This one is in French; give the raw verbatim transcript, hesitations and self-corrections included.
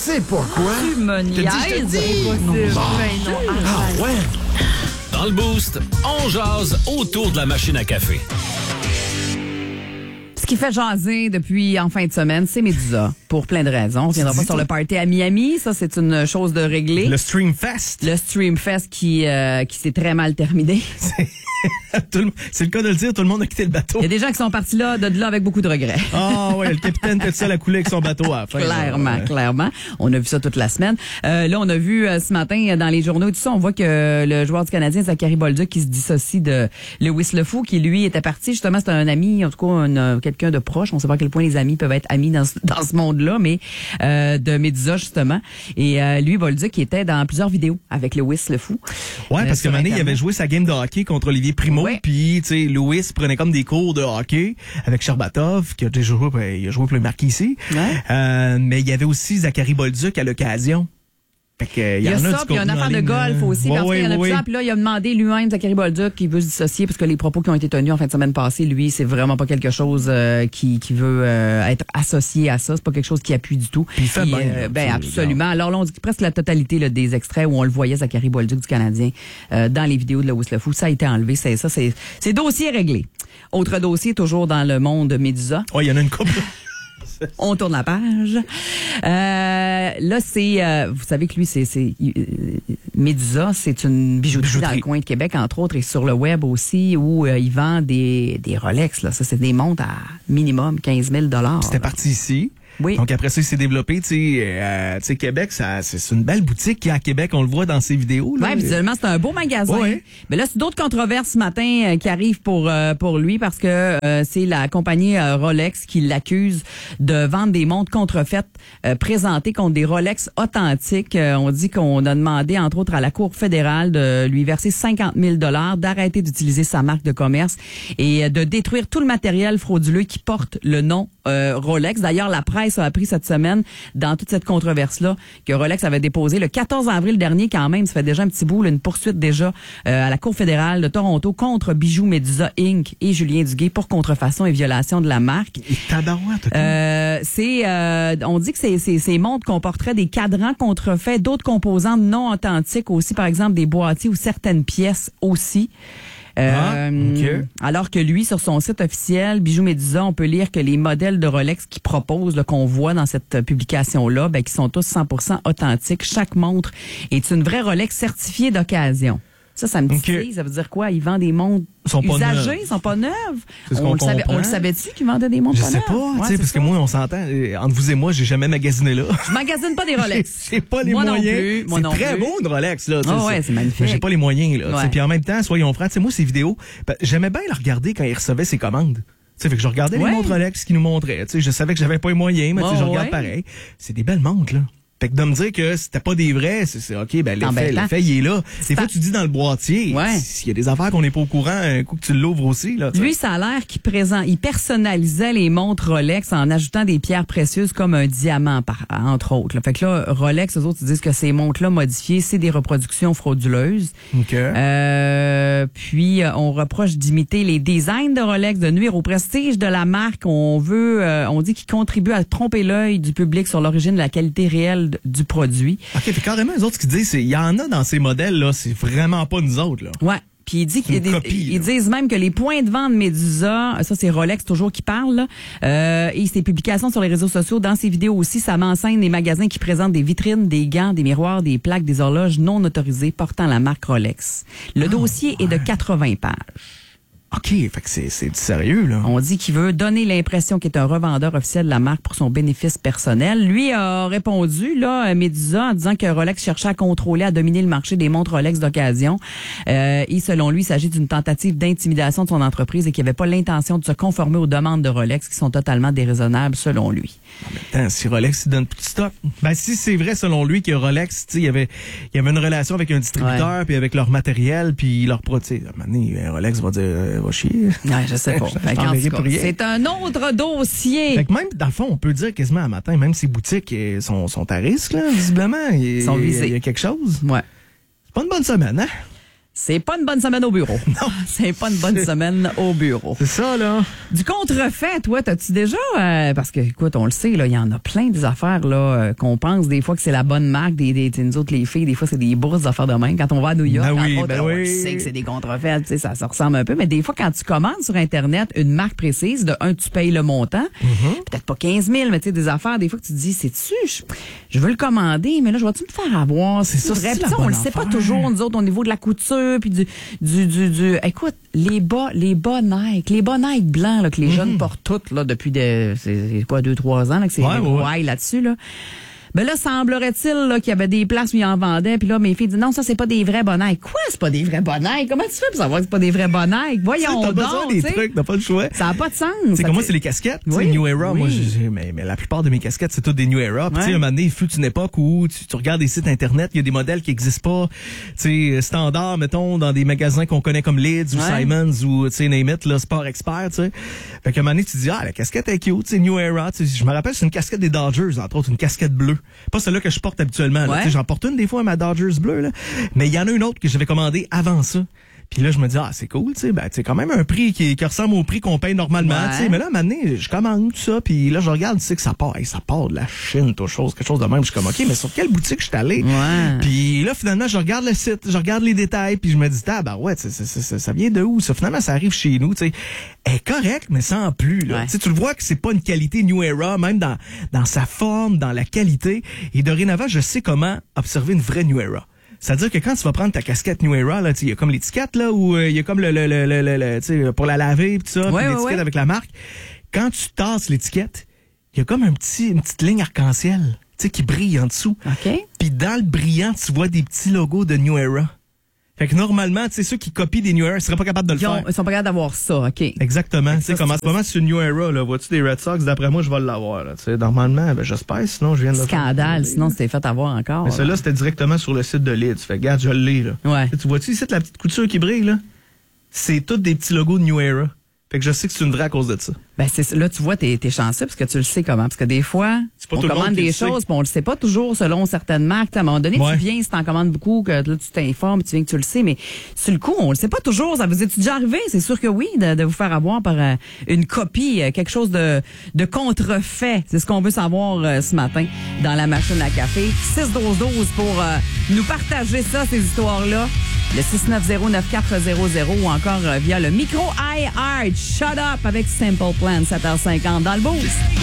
sais pourquoi. Tu me niaises. Impossible. Ben non, Ah ouais? Dans le Boost, on jase autour de la machine à café. Ce qui fait jaser depuis en fin de semaine, c'est Médusa, pour plein de raisons. On ne reviendra pas sur le party à Miami, ça c'est une chose de réglée. Le Streamfest. Le Streamfest qui, euh, qui s'est très mal terminé. Tout le, c'est le cas de le dire, tout le monde a quitté le bateau. Il y a des gens qui sont partis là, de là avec beaucoup de regrets. Ah oh, ouais, le capitaine était seul à couler avec son bateau à la fin. Clairement, là, ouais. clairement. On a vu ça toute la semaine. Euh, là, on a vu euh, ce matin dans les journaux et tout ça, on voit que le joueur du Canadien, Zachary Bolduc, qui se dissocie de Lewis Le Fou, qui lui était parti. Justement, c'était un ami, en tout cas un, quelqu'un de proche. On sait pas à quel point les amis peuvent être amis dans, ce- dans ce monde-là, mais euh, de Médusa, justement. Et euh, lui, Bolduc, qui était dans plusieurs vidéos avec Lewis Le Fou. Ouais, Euh, parce que sur Mané, il Internet. avait joué sa game de hockey contre Olivier Primo, Ouais. puis tu sais, Louis prenait comme des cours de hockey avec Sherbatov, qui a déjà joué, ben, il a joué pour le Marquis ici. Ouais. Euh, mais il y avait aussi Zachary Bolduc à l'occasion. Fait que, euh, Il y a en ça, du puis il y a une contenu en affaire de ligne, golf là. aussi, Ouais, parce ouais, qu'il y en a ouais, plusieurs. ouais. Puis là, il a demandé lui-même, Zachary Bolduc, qu'il veut se dissocier, parce que les propos qui ont été tenus en fin de semaine passée, lui, c'est vraiment pas quelque chose euh, qui, qui veut euh, être associé à ça. C'est pas quelque chose qui appuie du tout. Puis il fait Puis, bien, euh, là, ben, tu sais, absolument. Alors là, on dit que presque la totalité là, des extraits où on le voyait, Zachary Bolduc du Canadien, euh, dans les vidéos de Lewis Le Fou, ça a été enlevé. C'est ça, c'est, c'est dossier réglé. Autre dossier, toujours dans le monde de Médusa. Ouais, il y en a une couple. On tourne la page. Euh, là, c'est, euh, vous savez que lui, c'est, c'est euh, Médusa, c'est une bijouterie, Bijouterie. dans le coin de Québec, entre autres, et sur le web aussi, où euh, il vend des, des Rolex. Là. Ça, c'est des montres à minimum quinze mille dollars. C'était parti ici. Oui. Donc après ça, il s'est développé, tu sais, euh, tu sais, Québec, ça, c'est c'est une belle boutique qu'il y a à Québec, on le voit dans ses vidéos. Là. Oui, visuellement, c'est un beau magasin. Ouais. Mais là, c'est d'autres controverses ce matin euh, qui arrivent pour euh, pour lui parce que euh, c'est la compagnie euh, Rolex qui l'accuse de vendre des montres contrefaites euh, présentées contre des Rolex authentiques. Euh, on dit qu'on a demandé, entre autres, à la Cour fédérale de lui verser cinquante mille dollars, d'arrêter d'utiliser sa marque de commerce et euh, de détruire tout le matériel frauduleux qui porte le nom euh, Rolex. D'ailleurs, la presse a appris cette semaine, dans toute cette controverse-là, que Rolex avait déposé le quatorze avril dernier, quand même, ça fait déjà un petit bout, là, une poursuite déjà euh, à la Cour fédérale de Toronto contre Bijoux Médusa Incorporée et Julien Duguay pour contrefaçon et violation de la marque. Et tabarouette, ok. Euh, c'est, euh, on dit que ces, ces, ces montres comporteraient des cadrans contrefaits, d'autres composants non authentiques aussi, par exemple des boîtiers ou certaines pièces aussi. Ah, Euh, ok. Alors que lui, sur son site officiel, Bijoux Médusa, on peut lire que les modèles de Rolex qu'il propose, là, qu'on voit dans cette publication-là, ben, qui sont tous cent pour cent authentiques. Chaque montre est une vraie Rolex certifiée d'occasion. Ça, ça me Ok. titille. Ça veut dire quoi? Ils vendent des montres Sont pas usagées, neuves. ils sont pas neuves. C'est ce On qu'on le savait, on comprend. le savait-tu qu'ils vendaient des montres Je pas sais neuves? pas, Ouais, tu sais, c'est parce que ça. moi, on s'entend, euh, entre vous et moi, j'ai jamais magasiné là. Je magasine pas des Rolex. J'ai pas les Moi non moyens. plus, moi C'est non très plus. beau une Rolex là. tu sais, Ah ouais, c'est magnifique. Mais j'ai pas les moyens là. tu sais. Ouais. Puis en même temps, soyons francs, tu sais, moi ces vidéos, ben, j'aimais bien le regarder quand il recevait ses commandes. Tu sais, fait que je regardais Ouais. les montres Rolex qu'il nous montrait. Tu sais, je savais que j'avais pas les moyens, mais tu sais, Ouais, je regarde ouais. pareil. C'est des belles montres là. Fait que de me dire que c'était pas des vrais, c'est, c'est OK, ben l'effet, embêtant. l'effet, il est là. Des fois, pas- tu dis dans le boîtier, Ouais. s'il y a des affaires qu'on n'est pas au courant, un coup que tu l'ouvres aussi, là. tu sais. Lui, ça a l'air qu'il présent, il personnalisait les montres Rolex en ajoutant des pierres précieuses comme un diamant, par, entre autres. là. Fait que là, Rolex, eux autres, ils disent que ces montres-là modifiées, c'est des reproductions frauduleuses. OK. Euh, puis, euh, on reproche d'imiter les designs de Rolex, de nuire au prestige de la marque. On veut, euh, on dit qu'il contribue à tromper l'œil du public sur l'origine de la qualité réelle d- du produit. OK, fait carrément, les autres, ce qu'ils disent, c'est, il y en a dans ces modèles-là, c'est vraiment pas nous autres, là. Ouais. Puis il dit qu'il y a une des- copie, ils là. disent même que les points de vente Médusa, ça c'est Rolex toujours qui parle, là, euh, et ses publications sur les réseaux sociaux, dans ses vidéos aussi, ça m'enseigne des magasins qui présentent des vitrines, des gants, des miroirs, des plaques, des horloges non autorisées portant la marque Rolex. Le dossier est de quatre-vingts pages. OK, fait que c'est, c'est du sérieux, là. On dit qu'il veut donner l'impression qu'il est un revendeur officiel de la marque pour son bénéfice personnel. Lui a répondu, là, Médusa, en disant que Rolex cherchait à contrôler, à dominer le marché des montres Rolex d'occasion. Euh, et selon lui, il s'agit d'une tentative d'intimidation de son entreprise et qu'il n'avait pas l'intention de se conformer aux demandes de Rolex qui sont totalement déraisonnables, selon lui. Attends, si Rolex il donne plus de stock. Ben si c'est vrai selon lui que Rolex, tu sais, il y avait il y avait une relation avec un distributeur puis avec leur matériel puis leur produit. À un moment donné, Rolex va dire euh, va chier. Ouais, je sais pas. Fait Je qu'en t'en tout verrai cas, pour rien. c'est un autre dossier. Fait que même dans le fond, on peut dire quasiment à matin, même ces boutiques euh, sont sont à risque là, visiblement. Ils sont visées. Il y a quelque chose. Ouais. C'est pas une bonne semaine, hein? c'est pas une bonne semaine au bureau. Non. C'est pas une bonne semaine au bureau. C'est ça, là. Du contrefait, toi, t'as-tu déjà... euh, parce que, écoute, on le sait, là, il y en a plein des affaires là euh, qu'on pense des fois que c'est la bonne marque. Des, des, nous autres, les filles, des fois, c'est des bourses d'affaires de même. Quand on va à New York, Ben oui, entre autres, ben on oui. sait que c'est des contrefaits. Tu sais, ça se ressemble un peu. Mais des fois, quand tu commandes sur Internet une marque précise, de un, tu payes le montant. Mm-hmm. Peut-être pas quinze mille, mais tu sais, des affaires, des fois, que tu te dis, c'est-tu... Je, je veux le commander, mais là, je vais-tu me faire avoir? C'est ça, vrai? c'est Puis la ça, on bonne le sait pas affaire. toujours, nous autres, au niveau de la couture, puis du, du, du, du... Écoute, les bas, les bas Nike, les bas Nike blancs, là, que les jeunes portent toutes, là, depuis des, c'est, c'est quoi, deux, trois ans, là, que c'est Ouais, des ouais, gros ouais. high là-dessus, là. Ben là, semblerait-il là, qu'il y avait des places où ils en vendaient. Puis là, mes filles disent non, ça, c'est pas des vrais bonnets. Quoi, c'est pas des vrais bonnets? Comment tu fais pour savoir que c'est pas des vrais bonnets? Voyons T'as donc, besoin des tu sais. trucs, t'as pas le choix. Ça n'a pas de sens. C'est Ça comme moi, fait- c'est les casquettes. tu sais, Oui, New Era. oui. Moi, j'ai, mais, mais la plupart de mes casquettes, c'est toutes des New Era. Puis, tu sais, Ouais. un moment donné, il fut une époque où tu, tu regardes des sites Internet, il y a des modèles qui existent pas, tu sais, standard, mettons, dans des magasins qu'on connaît comme Lids ou Ouais. Simons ou, tu sais, name it, là, Sport Expert, tu sais. Fait qu'à un moment donné, tu te dis, ah, la casquette est cute, tu sais, New Era. Tu sais, je me rappelle, c'est une casquette des Dodgers, entre autres, une casquette bleue. Pas celle-là que je porte habituellement, là. Ouais. Tu sais, j'en porte une des fois à ma Dodgers bleue, là. Mais il y en a une autre que j'avais commandée avant ça. Puis là, je me dis, ah, c'est cool, tu sais, ben, c'est quand même un prix qui, qui ressemble au prix qu'on paye normalement, Ouais. tu sais. Mais là, à un moment donné, je commande tout ça, puis là, je regarde, tu sais que ça part, hey, ça part de la Chine, toute chose, quelque chose de même. Je suis comme, OK, mais sur quelle boutique je suis allé? Ouais. Puis là, finalement, je regarde le site, je regarde les détails, puis je me dis, ah, ben ouais, ça, ça, ça, ça vient de où? Ça, finalement, ça arrive chez nous, tu sais. Elle est correcte, mais sans plus, là. Ouais. Tu sais, tu le vois que c'est pas une qualité New Era, même dans, dans sa forme, dans la qualité. Et dorénavant, je sais comment observer une vraie New Era. C'est-à-dire que quand tu vas prendre ta casquette New Era, là, tu sais, il y a comme l'étiquette, là, où il y a comme le, le, le, le, le, le- tu sais, pour la laver, pis tout ça, Ouais, puis ouais, l'étiquette ouais. avec la marque. Quand tu tasses l'étiquette, il y a comme un petit, une petite ligne arc-en-ciel, tu sais, qui brille en dessous. OK. Puis dans le brillant, tu vois des petits logos de New Era. Fait que normalement, tu sais, ceux qui copient des New Era, ils seraient pas capables de le Ils, ont- faire. ils sont pas capables d'avoir ça, OK. Exactement. Tu sais, ça, comme en c'est- ce moment, c'est une New Era, là. Vois-tu des Red Sox? D'après moi, je vais l'avoir, là. Tu sais, normalement, ben, j'espère, sinon, je viens de le faire. Scandale, sinon c'était fait avoir encore. Mais là. celui-là, c'était directement sur le site de Lids. Fait que, regarde, je l'ai, là. Ouais. Tu vois-tu ici la petite couture qui brille, là? C'est tous des petits logos de New Era. Fait que je sais que c'est une vraie à cause de ça. Ben c'est là tu vois t'es t'es chanceux parce que tu le sais comment parce que des fois C'est pas on tout le monde commande qui des le sait. choses puis on le sait pas toujours selon certaines marques. À un moment donné Ouais. tu viens si t'en commandes beaucoup que là tu t'informes tu viens que tu le sais mais sur le coup on le sait pas toujours. Ça vous est déjà arrivé? C'est sûr que oui de, de vous faire avoir par euh, une copie euh, quelque chose de de contrefait. C'est ce qu'on veut savoir euh, ce matin dans la machine à café. six douze douze pour euh, nous partager ça ces histoires là. Le six neuf zéro neuf quatre zéro zéro ou encore euh, via le micro iHeart. Shut up avec Simple Plan sept heures cinquante dans le boost.